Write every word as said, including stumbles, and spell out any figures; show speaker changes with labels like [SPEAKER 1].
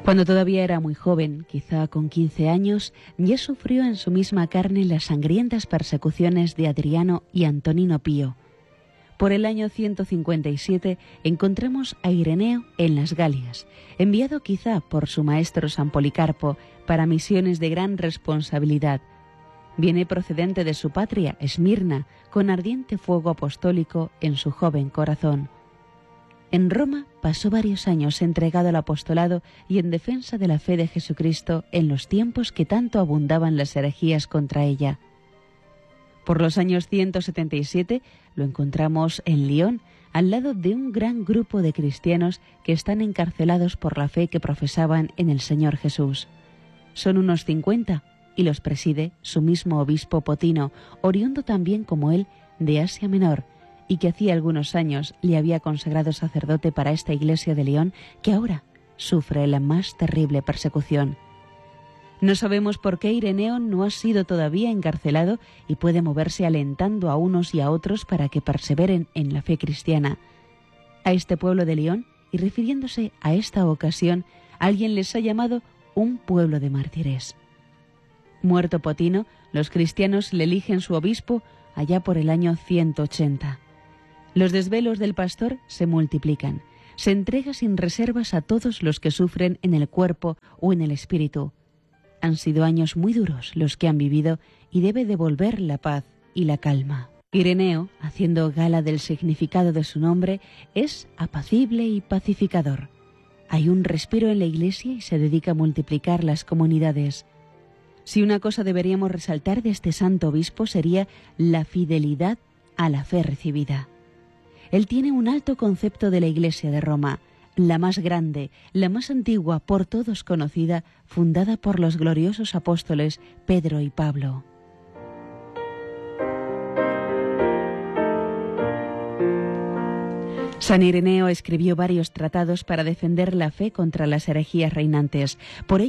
[SPEAKER 1] Cuando todavía era muy joven, quizá con quince años, ya sufrió en su misma carne las sangrientas persecuciones de Adriano y Antonino Pío. Por el año ciento cincuenta y siete encontramos a Ireneo en las Galias, enviado quizá por su maestro San Policarpo para misiones de gran responsabilidad. Viene procedente de su patria, Esmirna, con ardiente fuego apostólico en su joven corazón. En Roma pasó varios años entregado al apostolado y en defensa de la fe de Jesucristo en los tiempos que tanto abundaban las herejías contra ella. Por los años ciento setenta y siete lo encontramos en Lyon, al lado de un gran grupo de cristianos que están encarcelados por la fe que profesaban en el Señor Jesús. Son unos cincuenta y los preside su mismo obispo Potino, oriundo también como él de Asia Menor, y que hacía algunos años le había consagrado sacerdote para esta iglesia de León, que ahora sufre la más terrible persecución. No sabemos por qué Ireneo no ha sido todavía encarcelado y puede moverse alentando a unos y a otros para que perseveren en la fe cristiana. A este pueblo de León, y refiriéndose a esta ocasión, alguien les ha llamado un pueblo de mártires. Muerto Potino, los cristianos le eligen su obispo allá por el año ciento ochenta. Los desvelos del pastor se multiplican. Se entrega sin reservas a todos los que sufren en el cuerpo o en el espíritu. Han sido años muy duros los que han vivido y debe devolver la paz y la calma. Ireneo, haciendo gala del significado de su nombre, es apacible y pacificador. Hay un respiro en la iglesia y se dedica a multiplicar las comunidades. Si una cosa deberíamos resaltar de este santo obispo sería la fidelidad a la fe recibida. Él tiene un alto concepto de la Iglesia de Roma, la más grande, la más antigua, por todos conocida, fundada por los gloriosos apóstoles Pedro y Pablo. San Ireneo escribió varios tratados para defender la fe contra las herejías reinantes. Por ello,